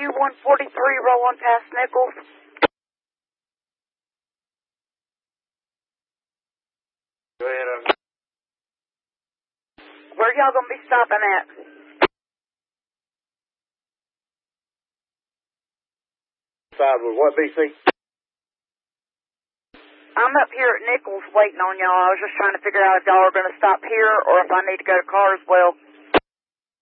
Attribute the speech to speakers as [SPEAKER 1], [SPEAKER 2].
[SPEAKER 1] 143 rolling past Nichols.
[SPEAKER 2] Go ahead.
[SPEAKER 1] Where y'all gonna be stopping at?
[SPEAKER 2] Side with what, BC?
[SPEAKER 1] I'm up here at Nichols waiting on y'all. I was just trying to figure out if y'all are gonna stop here or if I need to go to Carswell.